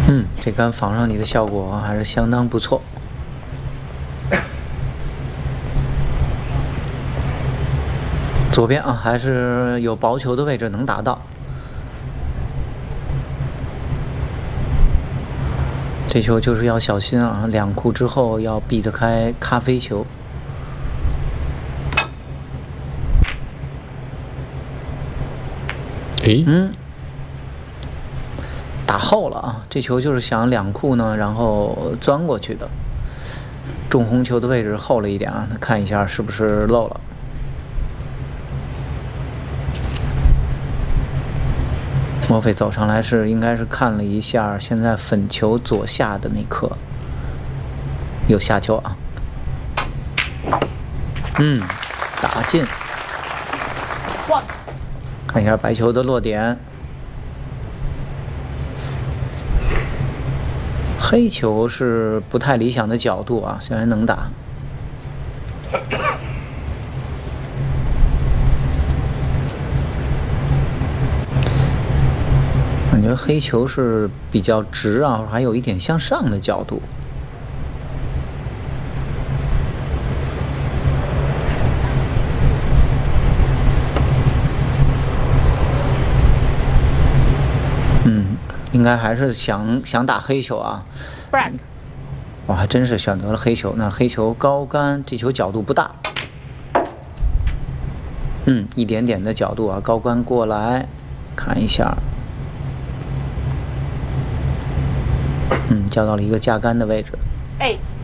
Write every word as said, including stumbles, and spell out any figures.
嗯，这杆防上你的效果还是相当不错。左边啊，还是有薄球的位置能打到。这球就是要小心啊，两库之后要避得开咖啡球。 诶， 嗯。 打后了啊！这球就是想两库呢，然后钻过去的。中红球的位置后了一点啊，看一下是不是漏了。莫非走上来是应该是看了一下，现在粉球左下的那颗有下球啊。嗯，打进。看一下白球的落点。 黑球是不太理想的角度啊，虽然能打。感觉黑球是比较直啊，还有一点向上的角度。嗯。 应该还是想想打黑球啊，我还真是选择了黑球。那黑球高杆，这球角度不大，嗯，一点点的角度啊，高杆过来，看一下，嗯，交到了一个架杆的位置。 哎。